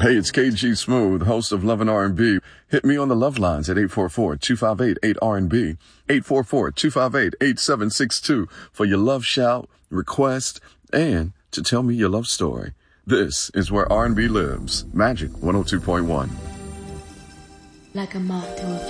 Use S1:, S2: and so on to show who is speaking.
S1: Hey, it's KG Smooth, host of Love and R&B. Hit me on the love lines at 844-258-8RNB, 844-258-8762 for your love shout, request, and to tell me your love story. This is where R&B lives. Magic 102.1.
S2: Like a moth to a